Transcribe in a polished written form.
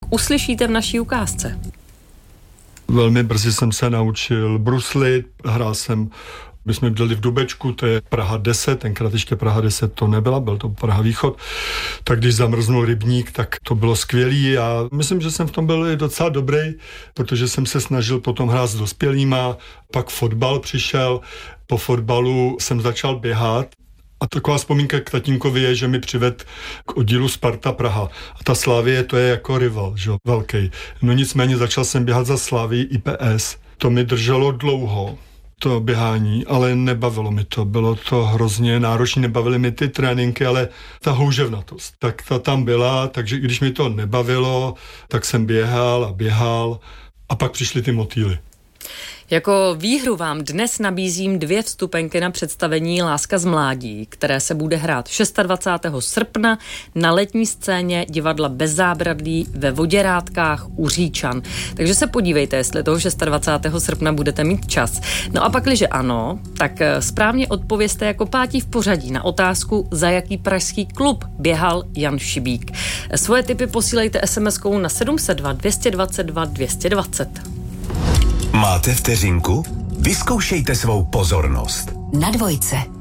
uslyšíte v naší ukázce. Velmi brzy jsem se naučil bruslit, hrál jsem. My jsme byli v Dubečku, to je Praha 10, tenkrát ještě Praha 10 to nebyla, byl to Praha Východ, tak když zamrznul rybník, tak to bylo skvělý a myslím, že jsem v tom byl i docela dobrý, protože jsem se snažil potom hrát s dospělýma, pak fotbal přišel, po fotbalu jsem začal běhat a taková vzpomínka k tatínkovi je, že mi přived k oddílu Sparta Praha a ta Slavie to je jako rival, že? Velký. No nicméně začal jsem běhat za Slavii IPS, to mi drželo dlouho, to běhání, ale nebavilo mi to. Bylo to hrozně náročné, nebavily mi ty tréninky, ale ta houževnatost, tak ta tam byla, takže když mi to nebavilo, tak jsem běhal a pak přišly ty motýly. Jako výhru vám dnes nabízím 2 vstupenky na představení Láska z mládí, které se bude hrát 26. srpna na letní scéně divadla Bez zábradlí ve Voděrádkách u Říčan. Takže se podívejte, jestli toho 26. srpna budete mít čas. No a pakliže ano, tak správně odpovězte jako 5. v pořadí na otázku, za jaký pražský klub běhal Jan Šibík. Svoje tipy posílejte SMS-kou na 702 222 220. Máte vteřinku? Vyzkoušejte svou pozornost. Na Dvojce.